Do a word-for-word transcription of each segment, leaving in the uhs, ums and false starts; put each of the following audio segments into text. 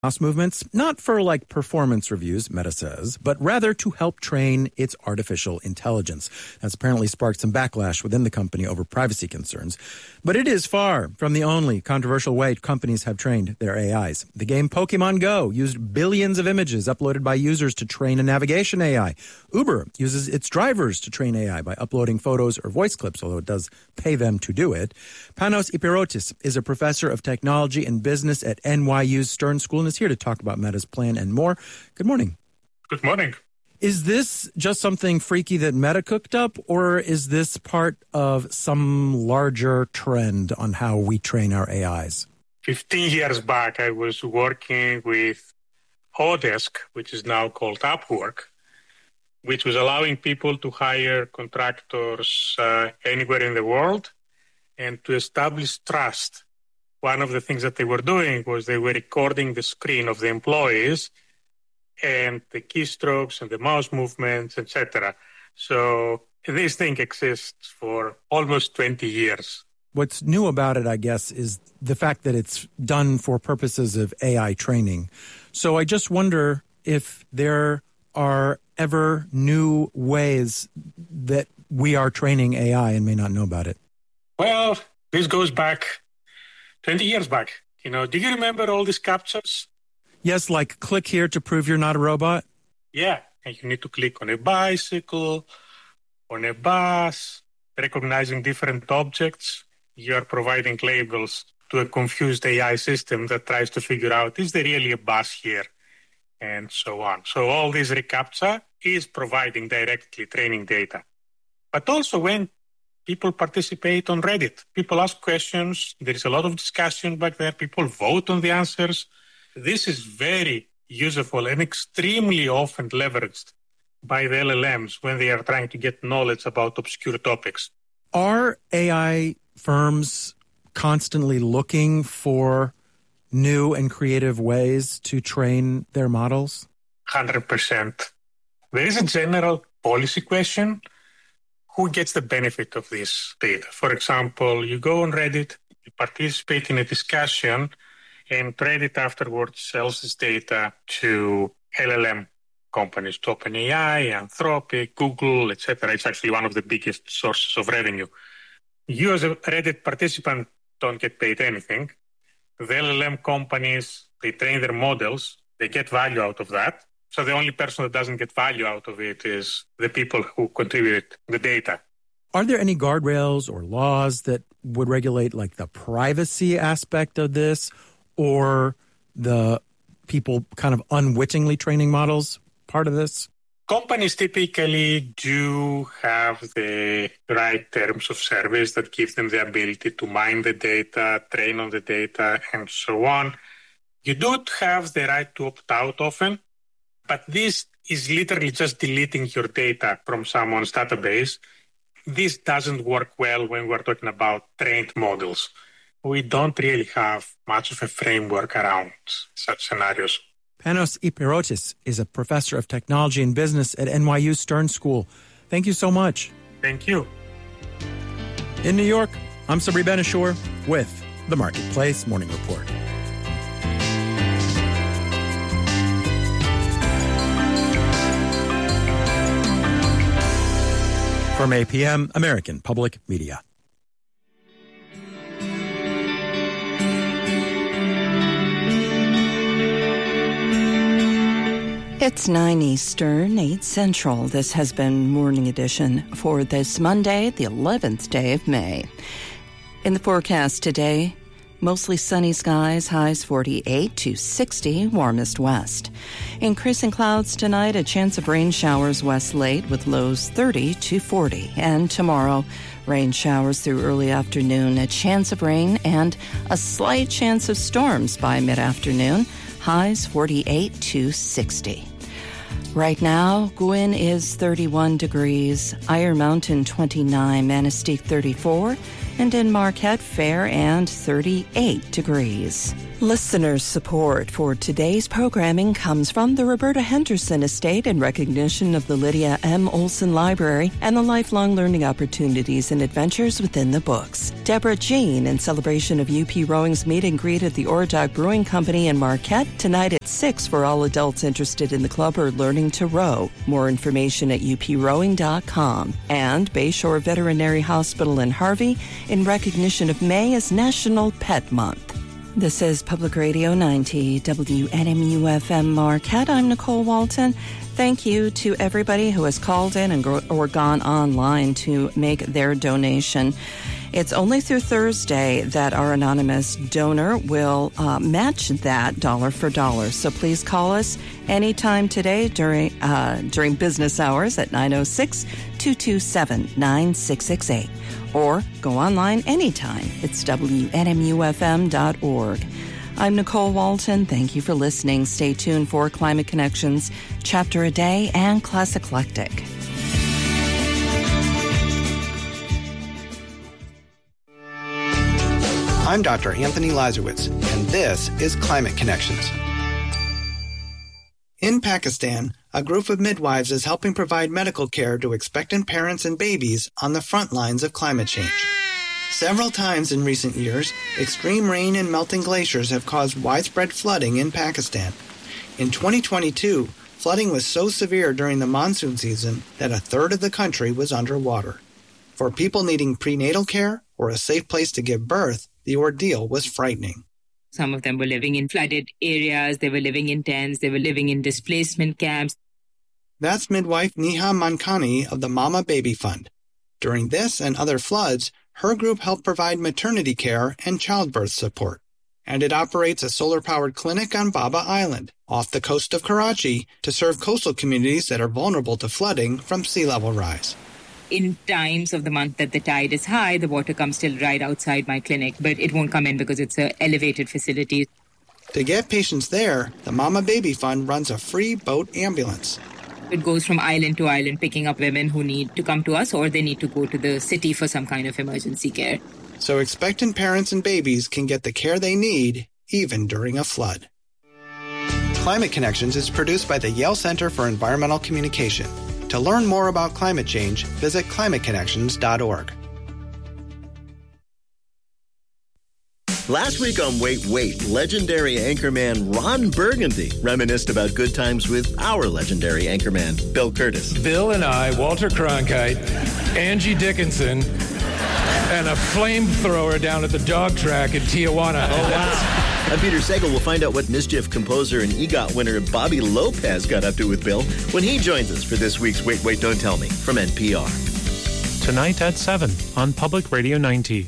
mouse movements, not for like performance reviews, Meta says, but rather to help train its artificial intelligence. That's apparently sparked some backlash within the company over privacy concerns. But it is far from the only controversial way companies have trained their A Is. The game Pokemon Go used billions of images uploaded by users to train a navigation A I. Uber uses its drivers to train A I by uploading photos or voice clips, although it does pay them to do it. Panos Ipirotis is a professor of technology and business at N Y U's Stern School and is here to talk about Meta's plan and more. Good morning. Good morning. Is this just something freaky that Meta cooked up, or is this part of some larger trend on how we train our A Is? Fifteen years back, I was working with Odesk, which is now called Upwork, which was allowing people to hire contractors uh, anywhere in the world and to establish trust. One of the things that they were doing was they were recording the screen of the employees and the keystrokes and the mouse movements, et cetera. So this thing exists for almost twenty years. What's new about it, I guess, is the fact that it's done for purposes of A I training. So I just wonder if there are ever new ways that we are training A I and may not know about it. Well, this goes back twenty years back. You know, do you remember all these captchas? Yes, like click here to prove you're not a robot? Yeah, and you need to click on a bicycle, on a bus, recognizing different objects. You are providing labels to a confused A I system that tries to figure out, is there really a bus here? And so on. So all this reCAPTCHA is providing directly training data. But also when people participate on Reddit, people ask questions, there is a lot of discussion back there, people vote on the answers. This is very useful and extremely often leveraged by the L L Ms when they are trying to get knowledge about obscure topics. Are A I firms constantly looking for new and creative ways to train their models? one hundred percent. There is a general policy question. Who gets the benefit of this data? For example, you go on Reddit, you participate in a discussion, and Reddit afterwards sells this data to L L M companies, to OpenAI, Anthropic, Google, et cetera. It's actually one of the biggest sources of revenue. You as a Reddit participant don't get paid anything. The L L M companies, they train their models, they get value out of that. So the only person that doesn't get value out of it is the people who contribute the data. Are there any guardrails or laws that would regulate like the privacy aspect of this, or the people kind of unwittingly training models part of this? Companies typically do have the right terms of service that give them the ability to mine the data, train on the data, and so on. You do have the right to opt out often, but this is literally just deleting your data from someone's database. This doesn't work well when we're talking about trained models. We don't really have much of a framework around such scenarios. Panos Ipirotis is a professor of technology and business at N Y U Stern School. Thank you so much. Thank you. In New York, I'm Sabri Ben-Achour with the Marketplace Morning Report. From A P M, American Public Media. It's nine Eastern, eight Central. This has been Morning Edition for this Monday, the eleventh day of May. In the forecast today, mostly sunny skies, highs forty-eight to sixty, warmest west. Increasing clouds tonight, a chance of rain showers west late with lows thirty to forty. And tomorrow, rain showers through early afternoon, a chance of rain and a slight chance of storms by mid-afternoon, highs forty-eight to sixty. Right now, Gwyn is thirty-one degrees, Iron Mountain twenty-nine, Manistee thirty-four, and in Marquette, fair and thirty-eight degrees. Listener support for today's programming comes from the Roberta Henderson Estate in recognition of the Lydia M. Olson Library and the lifelong learning opportunities and adventures within the books. Deborah Jean in celebration of U P Rowing's meet and greet at the Oradoc Brewing Company in Marquette tonight at six for all adults interested in the club or learning to row. More information at u p rowing dot com. And Bayshore Veterinary Hospital in Harvey in recognition of May as National Pet Month. This is Public Radio ninety, W N M U F M Marquette. I'm Nicole Walton. Thank you to everybody who has called in and go- or gone online to make their donation. It's only through Thursday that our anonymous donor will uh, match that dollar for dollar. So please call us anytime today during uh, during business hours at nine oh six, two two seven, nine six six eight. Or go online anytime. It's W N M U F M dot org. I'm Nicole Walton. Thank you for listening. Stay tuned for Climate Connections, Chapter a Day, and Class Eclectic. I'm Doctor Anthony Lazarowitz, and this is Climate Connections. In Pakistan, a group of midwives is helping provide medical care to expectant parents and babies on the front lines of climate change. Several times in recent years, extreme rain and melting glaciers have caused widespread flooding in Pakistan. In twenty twenty-two, flooding was so severe during the monsoon season that a third of the country was underwater. For people needing prenatal care or a safe place to give birth, the ordeal was frightening. Some of them were living in flooded areas, they were living in tents, they were living in displacement camps. That's midwife Neha Mankani of the Mama Baby Fund. During this and other floods, her group helped provide maternity care and childbirth support. And it operates a solar-powered clinic on Baba Island, off the coast of Karachi, to serve coastal communities that are vulnerable to flooding from sea level rise. In times of the month that the tide is high, the water comes till right outside my clinic, but it won't come in because it's an elevated facility. To get patients there, the Mama Baby Fund runs a free boat ambulance. It goes from island to island, picking up women who need to come to us or they need to go to the city for some kind of emergency care. So expectant parents and babies can get the care they need, even during a flood. Climate Connections is produced by the Yale Center for Environmental Communication. To learn more about climate change, visit climate connections dot org. Last week on Wait, Wait, legendary anchorman Ron Burgundy reminisced about good times with our legendary anchorman, Bill Curtis. Bill and I, Walter Cronkite, Angie Dickinson, and a flamethrower down at the dog track in Tijuana. Oh, wow. I'm Peter Sagal. We'll find out what Mischief composer and EGOT winner Bobby Lopez got up to with Bill when he joins us for this week's Wait, Wait, Don't Tell Me from N P R. Tonight at seven on Public Radio ninety.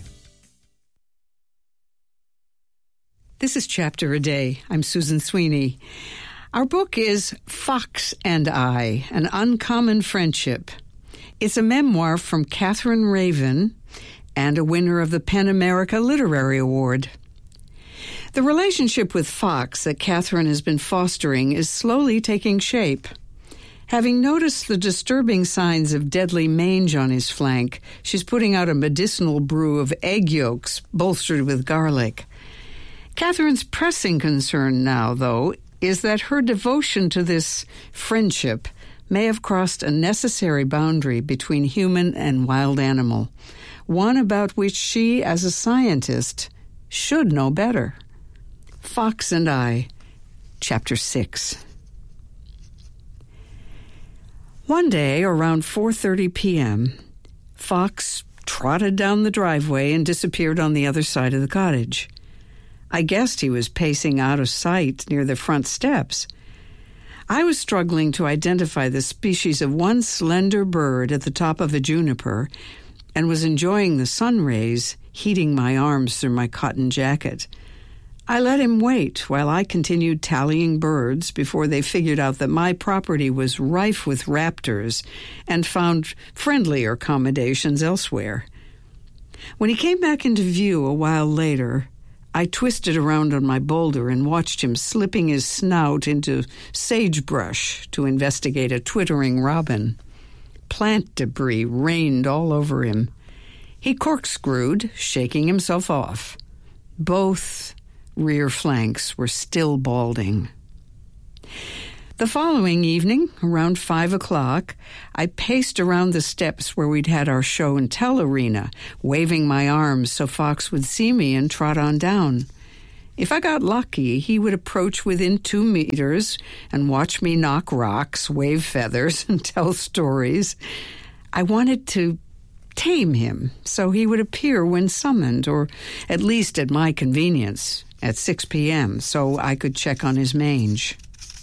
This is Chapter a Day. I'm Susan Sweeney. Our book is Fox and I, An Uncommon Friendship. It's a memoir from Catherine Raven and a winner of the PEN America Literary Award. The relationship with Fox that Catherine has been fostering is slowly taking shape. Having noticed the disturbing signs of deadly mange on his flank, she's putting out a medicinal brew of egg yolks bolstered with garlic. Catherine's pressing concern now, though, is that her devotion to this friendship may have crossed a necessary boundary between human and wild animal, one about which she, as a scientist, should know better. Fox and I, Chapter six. One day, around four thirty p.m., Fox trotted down the driveway and disappeared on the other side of the cottage. I guessed he was pacing out of sight near the front steps. I was struggling to identify the species of one slender bird at the top of a juniper and was enjoying the sun rays heating my arms through my cotton jacket. I let him wait while I continued tallying birds before they figured out that my property was rife with raptors and found friendlier accommodations elsewhere. When he came back into view a while later, I twisted around on my boulder and watched him slipping his snout into sagebrush to investigate a twittering robin. Plant debris rained all over him. He corkscrewed, shaking himself off. Both rear flanks were still balding. The following evening, around five o'clock, I paced around the steps where we'd had our show and tell arena, waving my arms so Fox would see me and trot on down. If I got lucky, he would approach within two meters and watch me knock rocks, wave feathers, and tell stories. I wanted to tame him so he would appear when summoned, or at least at my convenience, at six p.m., so I could check on his mange.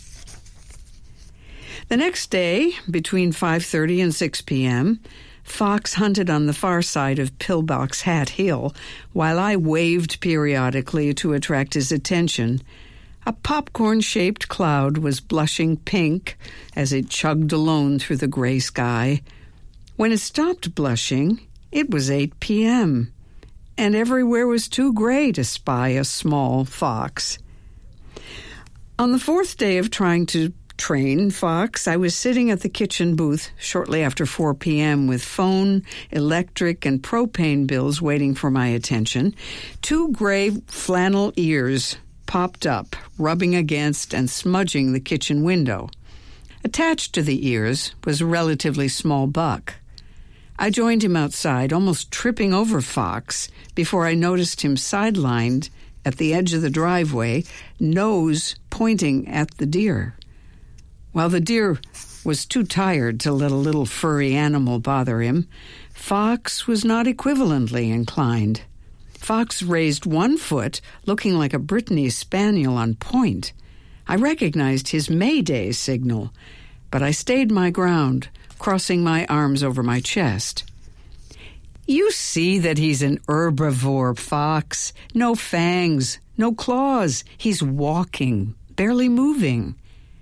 The next day, between five thirty and six p.m., Fox hunted on the far side of Pillbox Hat Hill, while I waved periodically to attract his attention. A popcorn-shaped cloud was blushing pink as it chugged alone through the gray sky. When it stopped blushing, it was eight p.m., and everywhere was too gray to spy a small fox. On the fourth day of trying to train Fox, I was sitting at the kitchen booth shortly after four p.m. with phone, electric, and propane bills waiting for my attention. Two gray flannel ears popped up, rubbing against and smudging the kitchen window. Attached to the ears was a relatively small buck. I joined him outside, almost tripping over Fox, before I noticed him sidelined at the edge of the driveway, nose pointing at the deer. While the deer was too tired to let a little furry animal bother him, Fox was not equivalently inclined. Fox raised one foot, looking like a Brittany spaniel on point. I recognized his Mayday signal, but I stayed my ground, crossing my arms over my chest. You see that he's an herbivore, Fox. No fangs, no claws. He's walking, barely moving.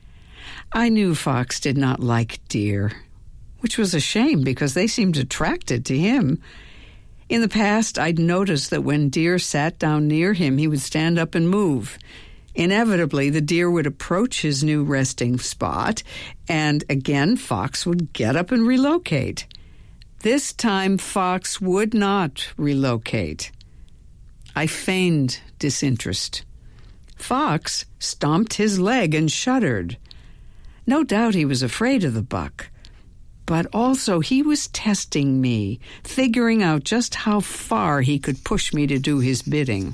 I knew Fox did not like deer, which was a shame because they seemed attracted to him. In the past, I'd noticed that when deer sat down near him, he would stand up and move. Inevitably, the deer would approach his new resting spot, and again, Fox would get up and relocate. This time, Fox would not relocate. I feigned disinterest. Fox stomped his leg and shuddered. No doubt he was afraid of the buck, but also he was testing me, figuring out just how far he could push me to do his bidding.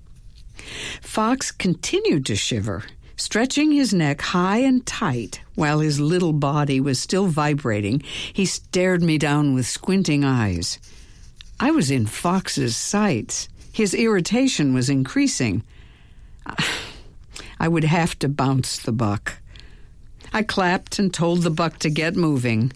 Fox continued to shiver, stretching his neck high and tight while his little body was still vibrating. He stared me down with squinting eyes. I was in Fox's sights. His irritation was increasing. I would have to bounce the buck. I clapped and told the buck to get moving.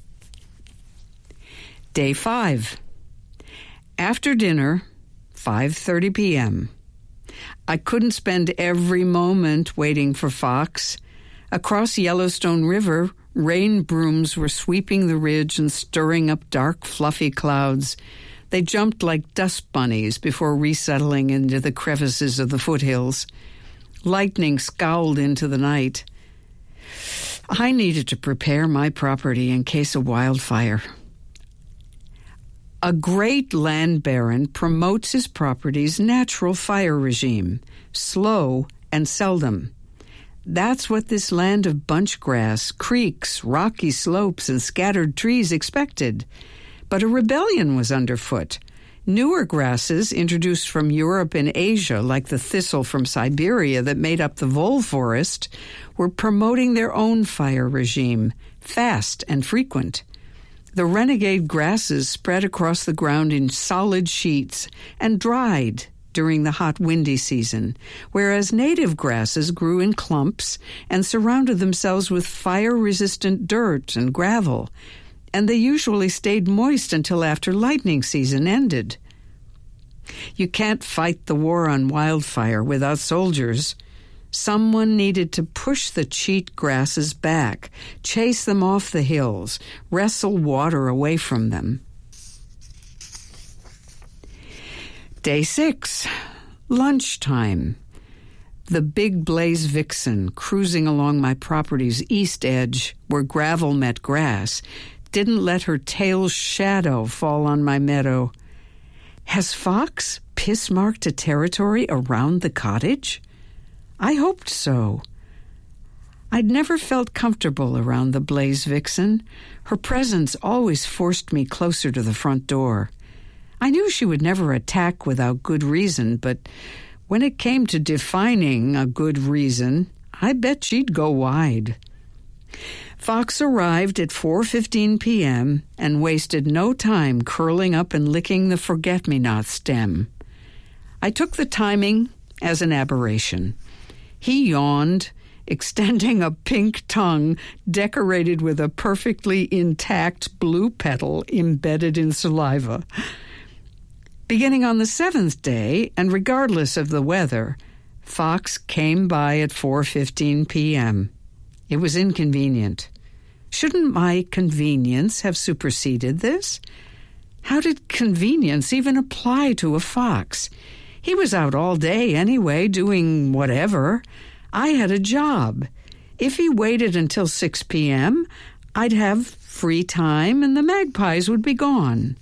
Day five. After dinner, five thirty p.m. I couldn't spend every moment waiting for Fox. Across Yellowstone River, rain brooms were sweeping the ridge and stirring up dark, fluffy clouds. They jumped like dust bunnies before resettling into the crevices of the foothills. Lightning scowled into the night. I needed to prepare my property in case of wildfire. A great land baron promotes his property's natural fire regime, slow and seldom. That's what this land of bunchgrass, creeks, rocky slopes, and scattered trees expected. But a rebellion was underfoot. Newer grasses introduced from Europe and Asia, like the thistle from Siberia that made up the vole forest, were promoting their own fire regime, fast and frequent. The renegade grasses spread across the ground in solid sheets and dried during the hot, windy season, whereas native grasses grew in clumps and surrounded themselves with fire-resistant dirt and gravel, and they usually stayed moist until after lightning season ended. You can't fight the war on wildfire without soldiers. Someone needed to push the cheat grasses back, chase them off the hills, wrestle water away from them. Day six. Lunchtime. The big blaze vixen cruising along my property's east edge where gravel met grass didn't let her tail's shadow fall on my meadow. Has Fox piss-marked a territory around the cottage? I hoped so. I'd never felt comfortable around the blaze vixen. Her presence always forced me closer to the front door. I knew she would never attack without good reason, but when it came to defining a good reason, I bet she'd go wide. Fox arrived at four fifteen p.m. and wasted no time curling up and licking the forget-me-not stem. I took the timing as an aberration. He yawned, extending a pink tongue decorated with a perfectly intact blue petal embedded in saliva. Beginning on the seventh day, and regardless of the weather, Fox came by at four fifteen p.m. It was inconvenient. Shouldn't my convenience have superseded this? How did convenience even apply to a fox? He was out all day anyway, doing whatever. I had a job. If he waited until six p.m., I'd have free time and the magpies would be gone.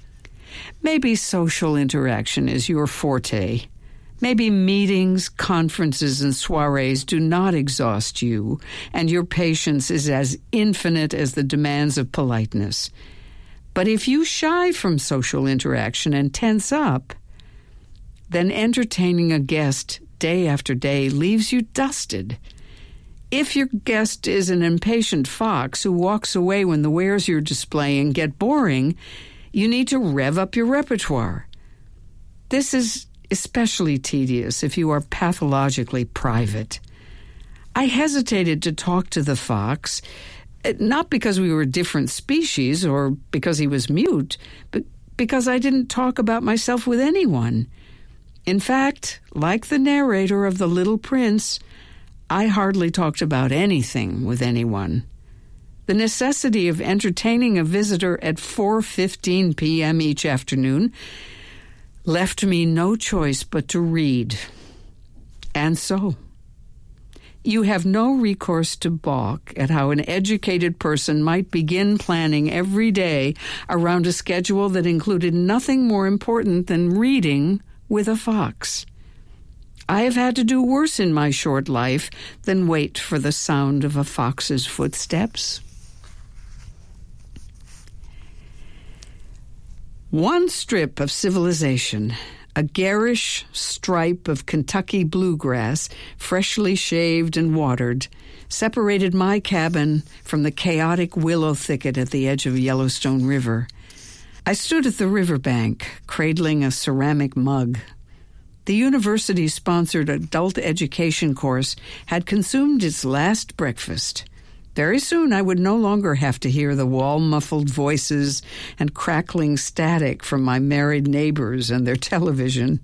Maybe social interaction is your forte. Maybe meetings, conferences, and soirees do not exhaust you, and your patience is as infinite as the demands of politeness. But if you shy from social interaction and tense up, then entertaining a guest day after day leaves you dusted. If your guest is an impatient fox who walks away when the wares you're displaying get boring, you need to rev up your repertoire. This is especially tedious if you are pathologically private. I hesitated to talk to the fox, not because we were different species or because he was mute, but because I didn't talk about myself with anyone. In fact, like the narrator of The Little Prince, I hardly talked about anything with anyone. The necessity of entertaining a visitor at four fifteen p.m. each afternoon left me no choice but to read. And so, you have no recourse to balk at how an educated person might begin planning every day around a schedule that included nothing more important than reading with a fox. I have had to do worse in my short life than wait for the sound of a fox's footsteps. One strip of civilization, a garish stripe of Kentucky bluegrass, freshly shaved and watered, separated my cabin from the chaotic willow thicket at the edge of Yellowstone River. I stood at the riverbank, cradling a ceramic mug. The university-sponsored adult education course had consumed its last breakfast. Very soon I would no longer have to hear the wall-muffled voices and crackling static from my married neighbors and their television.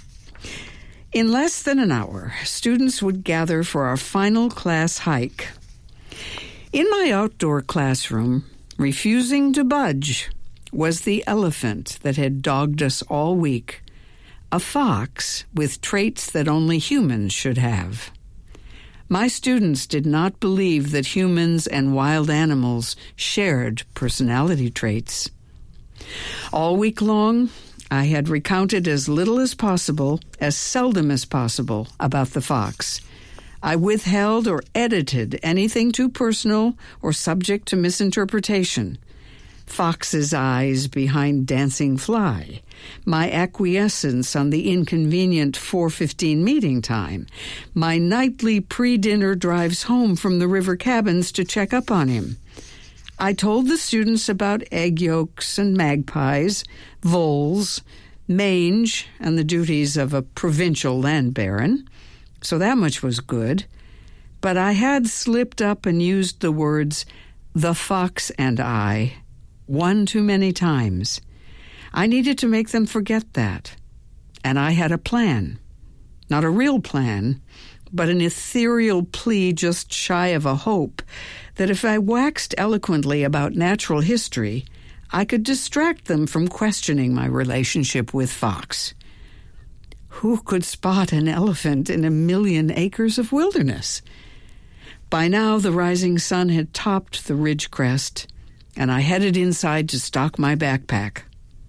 In less than an hour, students would gather for our final class hike. In my outdoor classroom, refusing to budge, was the elephant that had dogged us all week, a fox with traits that only humans should have. My students did not believe that humans and wild animals shared personality traits. All week long, I had recounted as little as possible, as seldom as possible, about the fox. I withheld or edited anything too personal or subject to misinterpretation. Fox's eyes behind dancing fly, my acquiescence on the inconvenient four fifteen meeting time, my nightly pre-dinner drives home from the river cabins to check up on him. I told the students about egg yolks and magpies, voles, mange, and the duties of a provincial land baron, so that much was good. But I had slipped up and used the words, the fox and I, one too many times. I needed to make them forget that. And I had a plan. Not a real plan, but an ethereal plea just shy of a hope that if I waxed eloquently about natural history, I could distract them from questioning my relationship with Fox. Who could spot an elephant in a million acres of wilderness? By now, the rising sun had topped the ridge crest, and I headed inside to stock my backpack.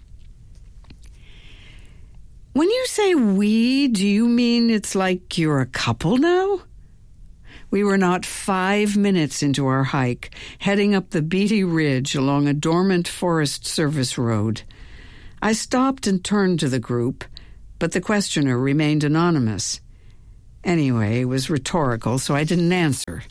When you say we, do you mean it's like you're a couple now? We were not five minutes into our hike, heading up the Beatty Ridge along a dormant Forest Service road. I stopped and turned to the group, but the questioner remained anonymous. Anyway, it was rhetorical, so I didn't answer.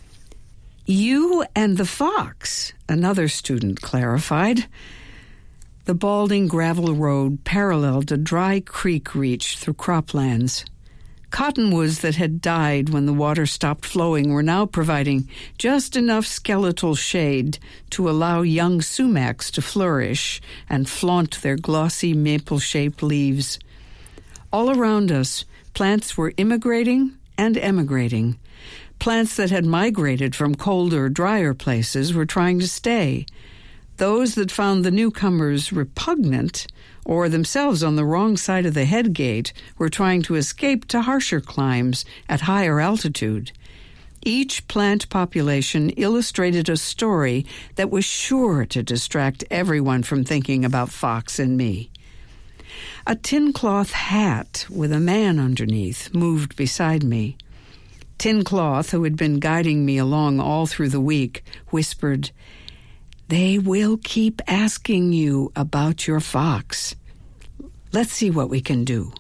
You and the fox, another student clarified. The balding gravel road paralleled a dry creek reach through croplands. Cottonwoods that had died when the water stopped flowing were now providing just enough skeletal shade to allow young sumacs to flourish and flaunt their glossy maple-shaped leaves. All around us, plants were immigrating and emigrating. Plants that had migrated from colder, drier places were trying to stay. Those that found the newcomers repugnant or themselves on the wrong side of the head gate were trying to escape to harsher climes at higher altitude. Each plant population illustrated a story that was sure to distract everyone from thinking about Fox and me. A tin cloth hat with a man underneath moved beside me. Tin Cloth, who had been guiding me along all through the week, whispered, "They will keep asking you about your fox. Let's see what we can do."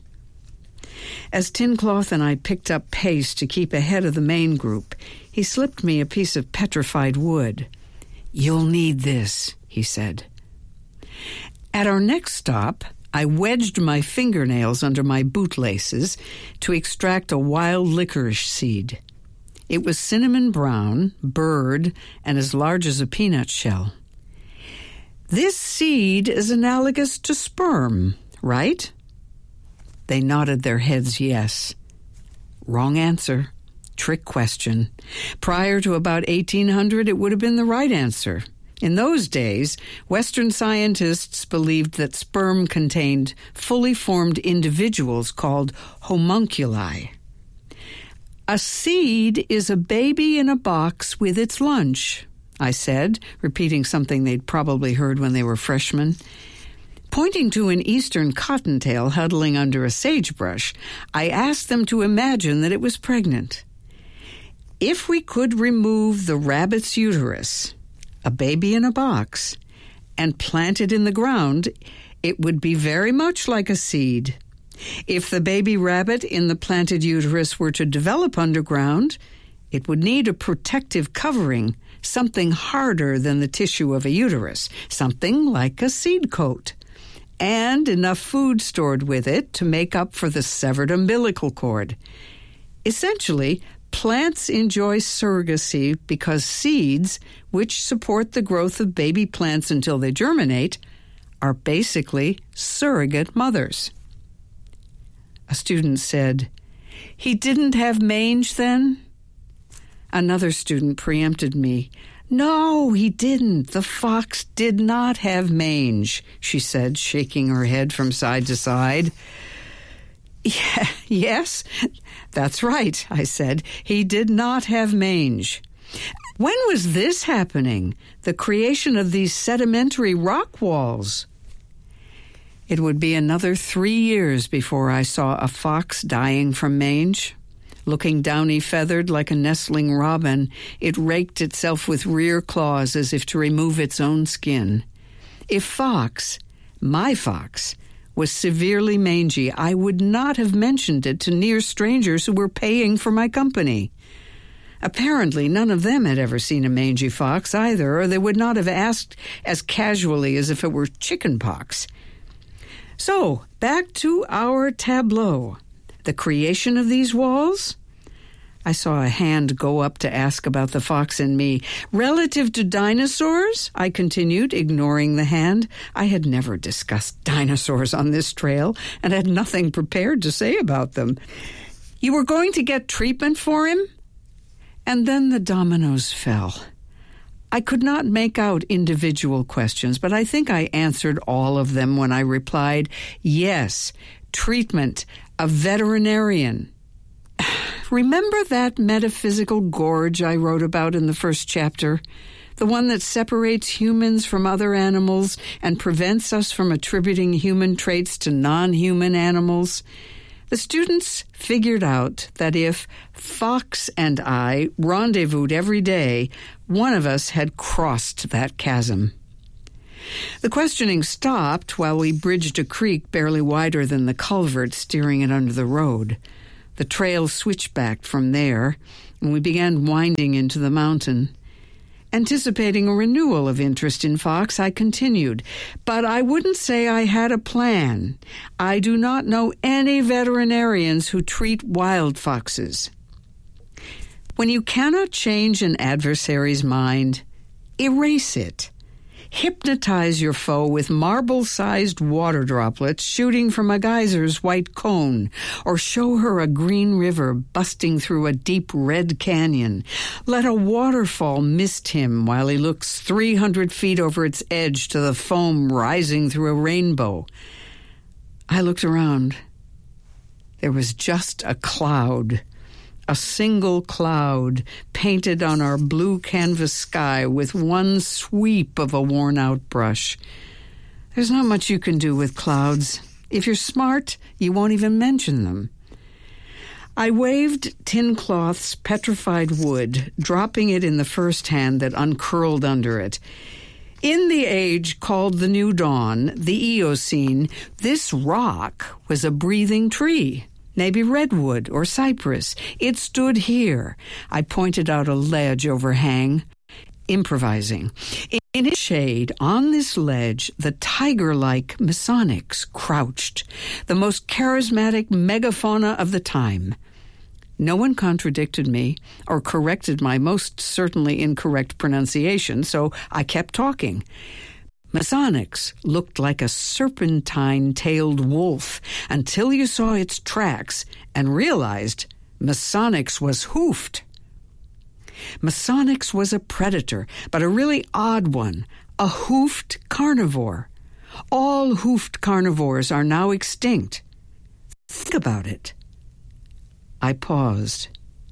As Tin Cloth and I picked up pace to keep ahead of the main group, he slipped me a piece of petrified wood. "You'll need this," he said. At our next stop, I wedged my fingernails under my bootlaces to extract a wild licorice seed. It was cinnamon brown, burred, and as large as a peanut shell. "This seed is analogous to sperm, right?" They nodded their heads yes. Wrong answer. Trick question. Prior to about eighteen hundred, it would have been the right answer. In those days, Western scientists believed that sperm contained fully formed individuals called homunculi. "A seed is a baby in a box with its lunch," I said, repeating something they'd probably heard when they were freshmen. Pointing to an eastern cottontail huddling under a sagebrush, I asked them to imagine that it was pregnant. If we could remove the rabbit's uterus, a baby in a box, and plant it in the ground, it would be very much like a seed. If the baby rabbit in the planted uterus were to develop underground, it would need a protective covering, something harder than the tissue of a uterus, something like a seed coat, and enough food stored with it to make up for the severed umbilical cord. Essentially, plants enjoy surrogacy because seeds, which support the growth of baby plants until they germinate, are basically surrogate mothers. A student said, "He didn't have mange then?" Another student preempted me. "No, he didn't. The fox did not have mange," she said, shaking her head from side to side. Yeah, yes, that's right, I said. He did not have mange. When was this happening? The creation of these sedimentary rock walls? It would be another three years before I saw a fox dying from mange. Looking downy-feathered like a nestling robin, it raked itself with rear claws as if to remove its own skin. If Fox, my fox, was severely mangy, I would not have mentioned it to near strangers who were paying for my company. Apparently, none of them had ever seen a mangy fox either, or they would not have asked as casually as if it were chicken pox. So, back to our tableau. The creation of these walls? I saw a hand go up to ask about the fox and me. Relative to dinosaurs? I continued, ignoring the hand. I had never discussed dinosaurs on this trail and had nothing prepared to say about them. You were going to get treatment for him? And then the dominoes fell. I could not make out individual questions, but I think I answered all of them when I replied, yes, treatment, a veterinarian. Remember that metaphysical gorge I wrote about in the first chapter? The one that separates humans from other animals and prevents us from attributing human traits to non-human animals? The students figured out that if Fox and I rendezvoused every day, one of us had crossed that chasm. The questioning stopped while we bridged a creek barely wider than the culvert steering it under the road. The trail switchbacked from there, and we began winding into the mountain. Anticipating a renewal of interest in Fox, I continued, but I wouldn't say I had a plan. I do not know any veterinarians who treat wild foxes. When you cannot change an adversary's mind, erase it. Hypnotize your foe with marble-sized water droplets shooting from a geyser's white cone, or show her a green river busting through a deep red canyon. Let a waterfall mist him while he looks three hundred feet over its edge to the foam rising through a rainbow. I looked around. There was just a cloud. A single cloud painted on our blue canvas sky with one sweep of a worn-out brush. There's not much you can do with clouds. If you're smart, you won't even mention them. I waved Tin Cloth's petrified wood, dropping it in the first hand that uncurled under it. In the age called the New Dawn, the Eocene, this rock was a breathing tree. Maybe redwood or cypress. It stood here. I pointed out a ledge overhang, improvising. In its shade, on this ledge, the tiger-like Masonics crouched, the most charismatic megafauna of the time. No one contradicted me or corrected my most certainly incorrect pronunciation, so I kept talking. Masonics looked like a serpentine-tailed wolf until you saw its tracks and realized Masonics was hoofed. Masonics was a predator, but a really odd one, a hoofed carnivore. All hoofed carnivores are now extinct. Think about it. I paused.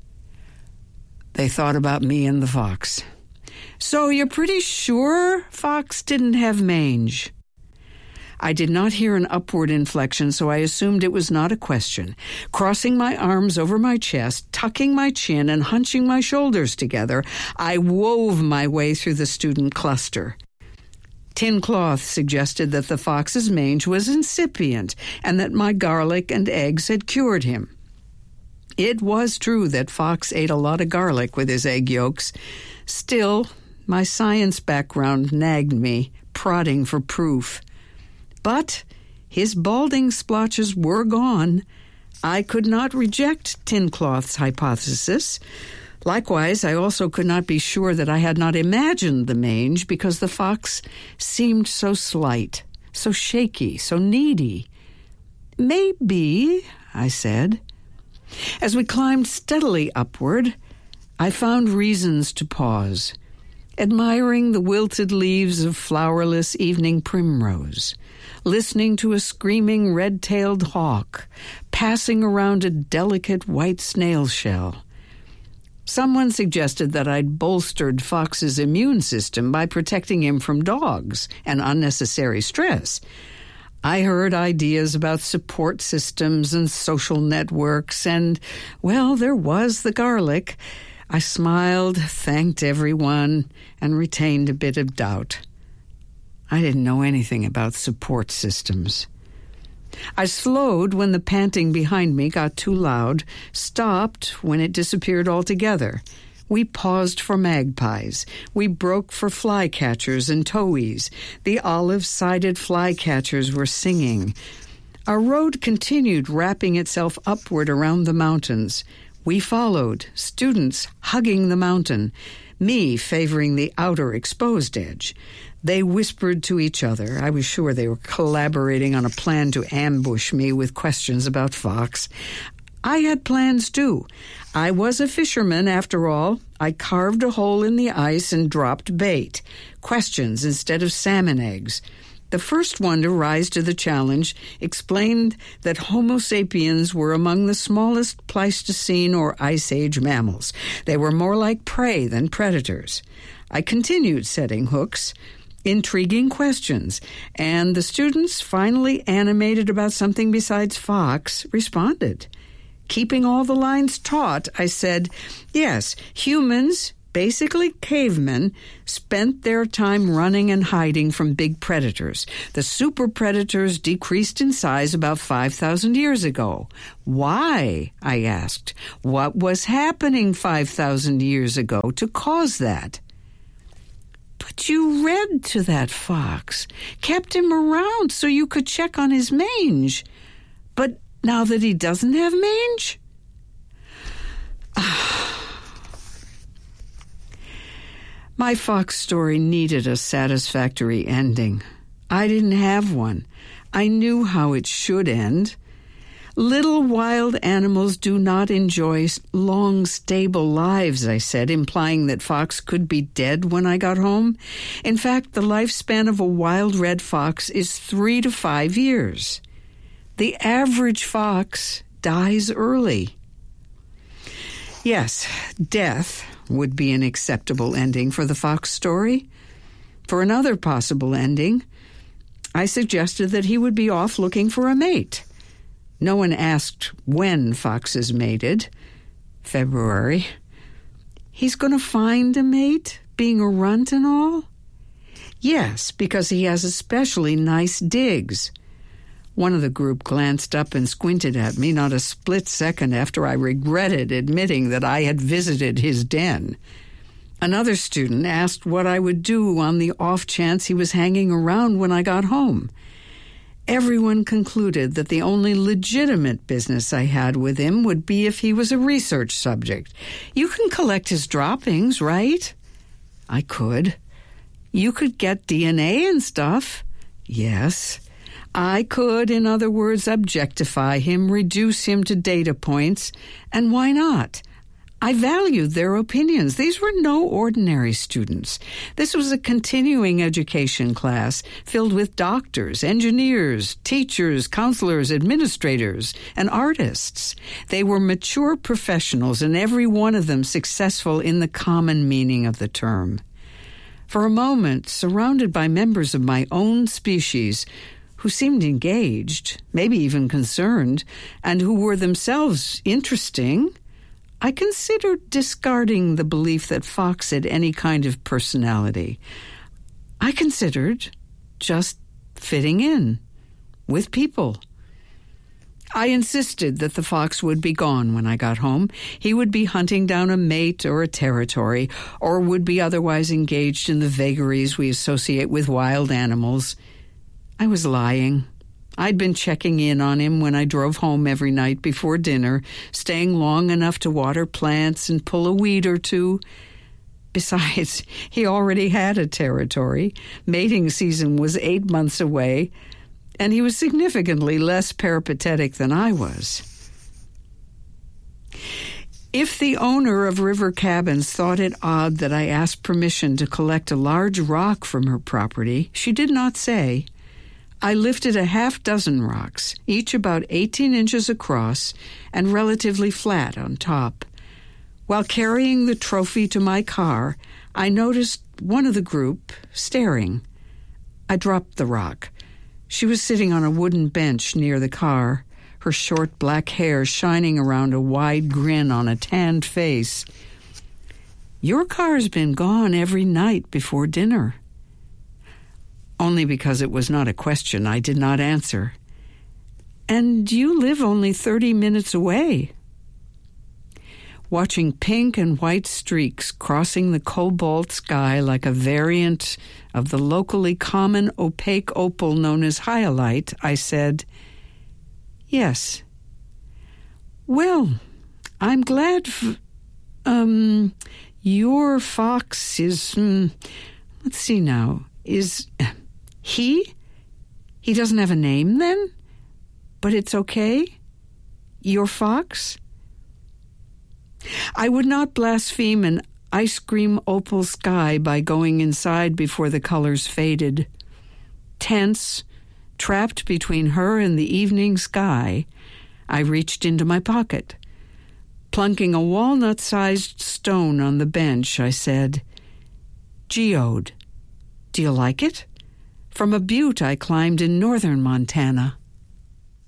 They thought about me and the fox. So you're pretty sure Fox didn't have mange? I did not hear an upward inflection, so I assumed it was not a question. Crossing my arms over my chest, tucking my chin, and hunching my shoulders together, I wove my way through the student cluster. Tin Cloth suggested that the fox's mange was incipient and that my garlic and eggs had cured him. It was true that Fox ate a lot of garlic with his egg yolks. Still, my science background nagged me, prodding for proof. But his balding splotches were gone. I could not reject Tin Cloth's hypothesis. Likewise, I also could not be sure that I had not imagined the mange because the fox seemed so slight, so shaky, so needy. Maybe, I said. As we climbed steadily upward, I found reasons to pause, admiring the wilted leaves of flowerless evening primrose, listening to a screaming red-tailed hawk passing around a delicate white snail shell. Someone suggested that I'd bolstered Fox's immune system by protecting him from dogs and unnecessary stress. I heard ideas about support systems and social networks, and, well, there was the garlic. I smiled, thanked everyone, and retained a bit of doubt. I didn't know anything about support systems. I slowed when the panting behind me got too loud, stopped when it disappeared altogether. We paused for magpies. We broke for flycatchers and towhees. The olive-sided flycatchers were singing. Our road continued, wrapping itself upward around the mountains. We followed, students hugging the mountain, me favoring the outer exposed edge. They whispered to each other. I was sure they were collaborating on a plan to ambush me with questions about Fox. I had plans, too. I was a fisherman, after all. I carved a hole in the ice and dropped bait. Questions instead of salmon eggs. The first one to rise to the challenge explained that Homo sapiens were among the smallest Pleistocene or Ice Age mammals. They were more like prey than predators. I continued setting hooks, intriguing questions, and the students, finally animated about something besides fox, responded. Keeping all the lines taut, I said, yes, humans, basically cavemen, spent their time running and hiding from big predators. The super predators decreased in size about five thousand years ago. Why? I asked. What was happening five thousand years ago to cause that? But you read to that fox, kept him around so you could check on his mange. But now that he doesn't have mange? My fox story needed a satisfactory ending. I didn't have one. I knew how it should end. Little wild animals do not enjoy long, stable lives, I said, implying that fox could be dead when I got home. In fact, the lifespan of a wild red fox is three to five years. The average fox dies early. Yes, death would be an acceptable ending for the fox story. For another possible ending, I suggested that he would be off looking for a mate. No one asked when foxes mated. February. He's going to find a mate, being a runt and all? Yes, because he has especially nice digs. One of the group glanced up and squinted at me not a split second after I regretted admitting that I had visited his den. Another student asked what I would do on the off chance he was hanging around when I got home. Everyone concluded that the only legitimate business I had with him would be if he was a research subject. You can collect his droppings, right? I could. You could get D N A and stuff. Yes. I could, in other words, objectify him, reduce him to data points, and why not? I valued their opinions. These were no ordinary students. This was a continuing education class filled with doctors, engineers, teachers, counselors, administrators, and artists. They were mature professionals, and every one of them successful in the common meaning of the term. For a moment, surrounded by members of my own species, who seemed engaged, maybe even concerned, and who were themselves interesting, I considered discarding the belief that fox had any kind of personality. I considered just fitting in with people. I insisted that the fox would be gone when I got home. He would be hunting down a mate or a territory, or would be otherwise engaged in the vagaries we associate with wild animals. I was lying. I'd been checking in on him when I drove home every night before dinner, staying long enough to water plants and pull a weed or two. Besides, he already had a territory. Mating season was eight months away, and he was significantly less peripatetic than I was. If the owner of River Cabins thought it odd that I asked permission to collect a large rock from her property, she did not say. I lifted a half dozen rocks, each about eighteen inches across and relatively flat on top. While carrying the trophy to my car, I noticed one of the group staring. I dropped the rock. She was sitting on a wooden bench near the car, her short black hair shining around a wide grin on a tanned face. "Your car's been gone every night before dinner." Only because it was not a question, I did not answer. "And you live only thirty minutes away." Watching pink and white streaks crossing the cobalt sky like a variant of the locally common opaque opal known as hyalite, I said, "Yes." "Well, I'm glad f- um, your fox is, um, let's see now, is... He? He doesn't have a name, then? But it's okay? Your fox?" I would not blaspheme an ice cream opal sky by going inside before the colors faded. Tense, trapped between her and the evening sky, I reached into my pocket. Plunking a walnut-sized stone on the bench, I said, "Geode, do you like it? From a butte I climbed in northern Montana."